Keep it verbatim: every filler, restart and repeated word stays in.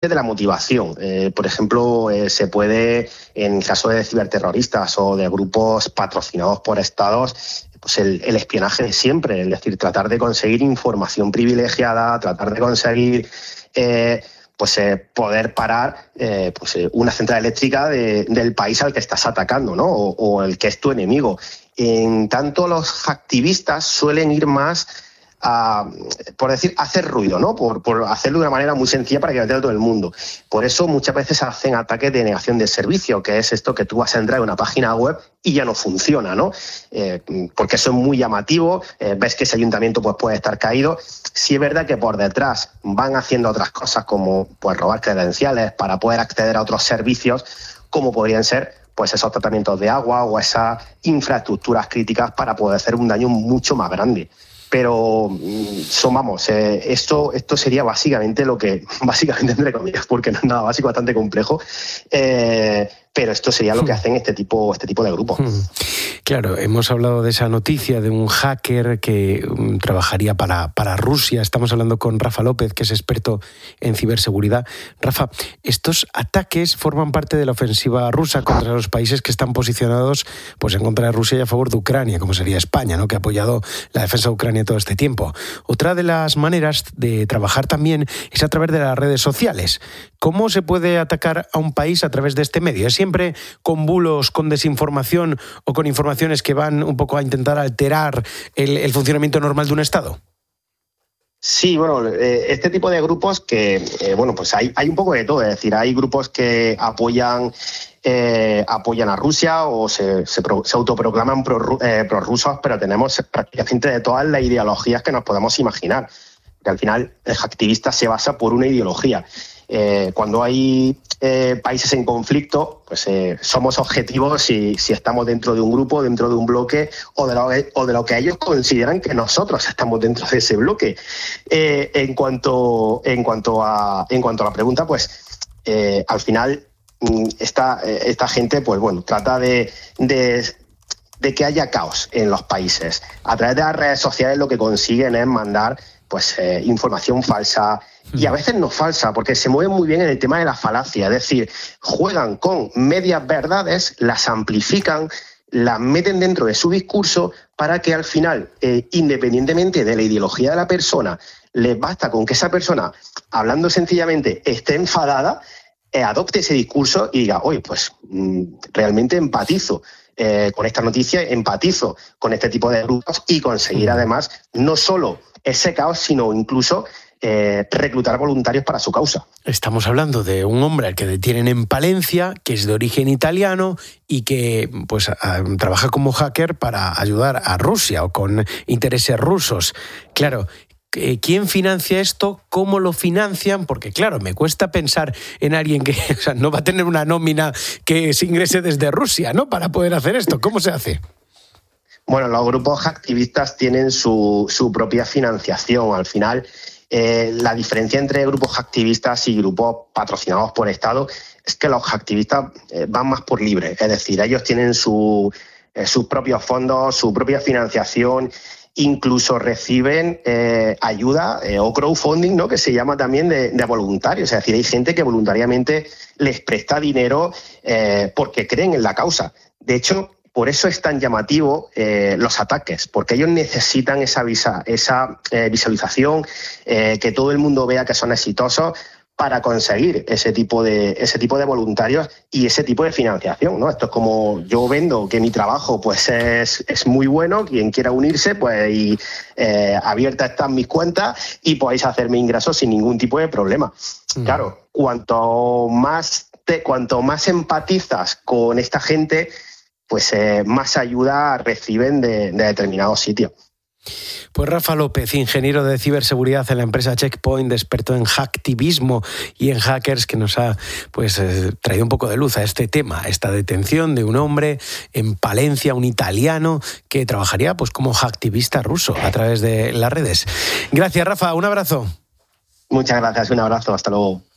de la motivación. Eh, por ejemplo, eh, se puede, en el caso de ciberterroristas o de grupos patrocinados por estados, pues el, el espionaje de siempre, es decir, tratar de conseguir información privilegiada, tratar de conseguir eh, pues eh, poder parar eh, pues, eh, una central eléctrica de, del país al que estás atacando, ¿no? O, o el que es tu enemigo. En tanto, los activistas suelen ir más a, por decir, hacer ruido, ¿no? Por, por hacerlo de una manera muy sencilla para que lo entienda todo el mundo. Por eso muchas veces hacen ataques de negación de servicio, que es esto que tú vas a entrar en una página web y ya no funciona, ¿no? Eh, porque eso es muy llamativo, eh, ves que ese ayuntamiento pues, puede estar caído. Sí es verdad que por detrás van haciendo otras cosas como pues, robar credenciales para poder acceder a otros servicios, como podrían ser pues esos tratamientos de agua o esas infraestructuras críticas para poder hacer un daño mucho más grande. Pero son, vamos, eh, esto, esto sería básicamente lo que, básicamente entre comillas, porque no es nada básico, bastante complejo, eh, pero esto sería lo que hacen este tipo, este tipo de grupos. Claro, hemos hablado de esa noticia de un hacker que um, trabajaría para, para Rusia. Estamos hablando con Rafa López, que es experto en ciberseguridad. Rafa, estos ataques forman parte de la ofensiva rusa contra los países que están posicionados pues, en contra de Rusia y a favor de Ucrania, como sería España, ¿no? Que ha apoyado la defensa de Ucrania todo este tiempo. Otra de las maneras de trabajar también es a través de las redes sociales. ¿Cómo se puede atacar a un país a través de este medio? ¿Es siempre con bulos, con desinformación o con informaciones que van un poco a intentar alterar el, el funcionamiento normal de un Estado? Sí, bueno, eh, este tipo de grupos que, eh, bueno, pues hay, hay un poco de todo. Es decir, hay grupos que apoyan eh, apoyan a Rusia o se, se, pro, se autoproclaman pro, eh, prorrusos, pero tenemos prácticamente de todas las ideologías que nos podemos imaginar. Que al final el hacktivista se basa por una ideología. Eh, cuando hay eh, países en conflicto, pues eh, somos objetivos si, si estamos dentro de un grupo, dentro de un bloque o de, lo, o de lo que ellos consideran que nosotros estamos dentro de ese bloque. Eh, en, cuanto, en, cuanto a, en cuanto a la pregunta, pues eh, al final esta, esta gente pues bueno trata de, de, de que haya caos en los países. A través de las redes sociales lo que consiguen es mandar pues eh, información falsa, y a veces no falsa, porque se mueven muy bien en el tema de la falacia, es decir, juegan con medias verdades, las amplifican, las meten dentro de su discurso para que al final, eh, independientemente de la ideología de la persona, les basta con que esa persona, hablando sencillamente, esté enfadada, eh, adopte ese discurso y diga, oye, pues mmm, realmente empatizo eh, con esta noticia, empatizo con este tipo de grupos y conseguir además no solo ese caos, sino incluso eh, reclutar voluntarios para su causa. Estamos hablando de un hombre al que detienen en Palencia, que es de origen italiano y que pues a, trabaja como hacker para ayudar a Rusia o con intereses rusos. Claro, ¿quién financia esto? ¿Cómo lo financian? Porque, claro, me cuesta pensar en alguien que o sea, no va a tener una nómina que se ingrese desde Rusia, ¿no? Para poder hacer esto. ¿Cómo se hace? Bueno, los grupos hacktivistas tienen su, su propia financiación. Al final, eh, la diferencia entre grupos hacktivistas y grupos patrocinados por Estado es que los hacktivistas eh, van más por libre. Es decir, ellos tienen su, eh, sus propios fondos, su propia financiación, incluso reciben eh, ayuda eh, o crowdfunding, ¿no? Que se llama también de, de voluntarios. Es decir, hay gente que voluntariamente les presta dinero eh, porque creen en la causa. De hecho, por eso es tan llamativo eh, los ataques, porque ellos necesitan esa, visa, esa eh, visualización, eh, que todo el mundo vea que son exitosos para conseguir ese tipo de ese tipo de voluntarios y ese tipo de financiación, ¿no? Esto es como yo vendo que mi trabajo pues es, es muy bueno, quien quiera unirse, pues y, eh, abiertas están mis cuentas y podéis hacerme ingresos sin ningún tipo de problema. Mm. Claro, cuanto más te, cuanto más empatizas con esta gente, pues eh, más ayuda reciben de, de determinados sitios. Pues Rafa López, ingeniero de ciberseguridad en la empresa Checkpoint, experto en hacktivismo y en hackers, que nos ha pues eh, traído un poco de luz a este tema, esta detención de un hombre en Palencia, un italiano, que trabajaría pues como hacktivista ruso a través de las redes. Gracias, Rafa, un abrazo. Muchas gracias, un abrazo, hasta luego.